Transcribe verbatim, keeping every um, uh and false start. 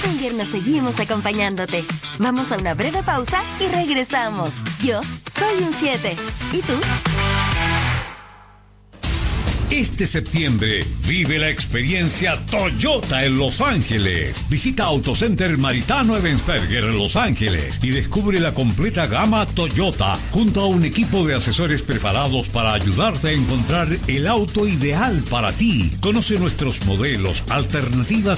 Este invierno seguimos acompañándote. Vamos a una breve pausa y regresamos. Yo soy un siete. ¿Y tú? Este septiembre vive la experiencia Toyota en Los Ángeles. Visita Autocenter Maritano Ebensberger en Los Ángeles y descubre la completa gama Toyota junto a un equipo de asesores preparados para ayudarte a encontrar el auto ideal para ti. Conoce nuestros modelos, alternativas